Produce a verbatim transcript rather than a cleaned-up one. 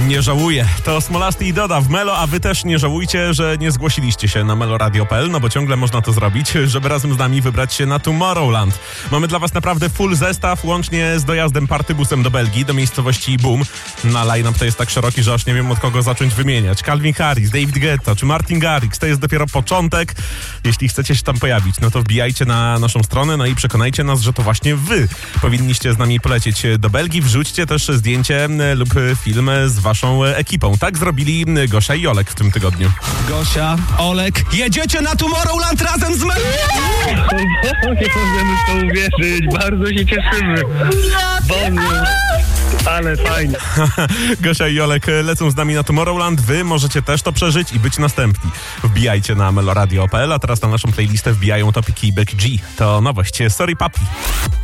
Nie żałuję. To Smolasty i Doda w Melo, a wy też nie żałujcie, że nie zgłosiliście się na meloradio kropka p l, no bo ciągle można to zrobić, żeby razem z nami wybrać się na Tomorrowland. Mamy dla was naprawdę full zestaw, łącznie z dojazdem partybusem do Belgii, do miejscowości Boom. Na line-up to jest tak szeroki, że aż nie wiem od kogo zacząć wymieniać. Calvin Harris, David Guetta czy Martin Garrix, to jest dopiero początek. Jeśli chcecie się tam pojawić, no to wbijajcie na naszą stronę, no i przekonajcie nas, że to właśnie wy powinniście z nami polecieć do Belgii. Wrzućcie też zdjęcie lub film z waszą ekipą. Tak zrobili Gosia i Olek w tym tygodniu. Gosia, Olek, jedziecie na Tomorrowland razem z Melo! Nie możemy w to uwierzyć, bardzo się cieszymy. Boże, ale fajnie. Gosia i Olek lecą z nami na Tomorrowland. Wy możecie też to przeżyć i być następni. Wbijajcie na meloradio kropka p l, a teraz na naszą playlistę wbijają Topiki i Becky G. To nowość. Sorry Papi.